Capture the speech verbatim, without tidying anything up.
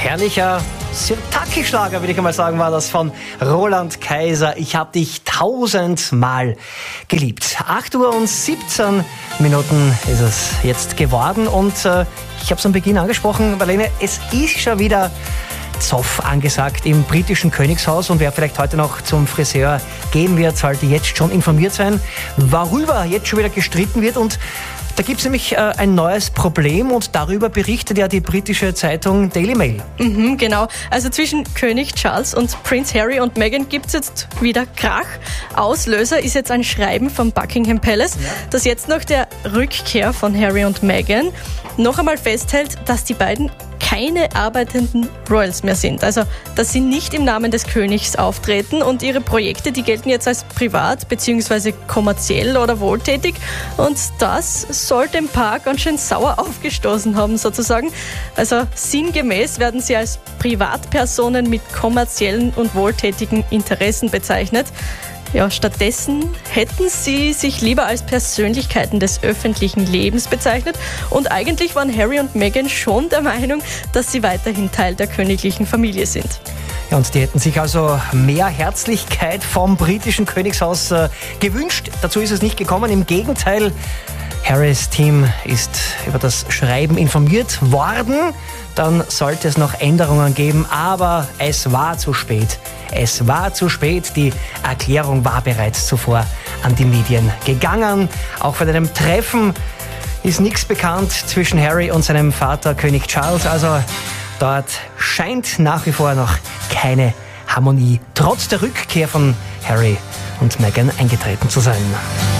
herrlicher Sirtaki-Schlager, würde ich einmal sagen, war das von Roland Kaiser. Ich hab dich tausendmal geliebt. acht Uhr und siebzehn Minuten ist es jetzt geworden und äh, ich habe es am Beginn angesprochen, Marlene, es ist schon wieder Zoff angesagt im britischen Königshaus und wer vielleicht heute noch zum Friseur gehen wird, sollte jetzt schon informiert sein, worüber jetzt schon wieder gestritten wird. Und da gibt es nämlich äh, ein neues Problem und darüber berichtet ja die britische Zeitung Daily Mail. Mhm, genau. Also zwischen König Charles und Prince Harry und Meghan gibt es jetzt wieder Krach. Auslöser ist jetzt ein Schreiben vom Buckingham Palace, ja, das jetzt nach der Rückkehr von Harry und Meghan noch einmal festhält, dass die beiden keine arbeitenden Royals mehr sind. Also, dass sie nicht im Namen des Königs auftreten und ihre Projekte, die gelten jetzt als privat bzw. kommerziell oder wohltätig. Und das soll dem Paar ganz schön sauer aufgestoßen haben, sozusagen. Also sinngemäß werden sie als Privatpersonen mit kommerziellen und wohltätigen Interessen bezeichnet. Ja, stattdessen hätten sie sich lieber als Persönlichkeiten des öffentlichen Lebens bezeichnet und eigentlich waren Harry und Meghan schon der Meinung, dass sie weiterhin Teil der königlichen Familie sind. Ja, und die hätten sich also mehr Herzlichkeit vom britischen Königshaus äh, gewünscht. Dazu ist es nicht gekommen. Im Gegenteil, Harrys Team ist über das Schreiben informiert worden. Dann sollte es noch Änderungen geben, aber es war zu spät. Es war zu spät. Die Erklärung war bereits zuvor an die Medien gegangen. Auch von einem Treffen ist nichts bekannt zwischen Harry und seinem Vater König Charles. Also dort scheint nach wie vor noch keine Harmonie trotz der Rückkehr von Harry und Meghan eingetreten zu sein.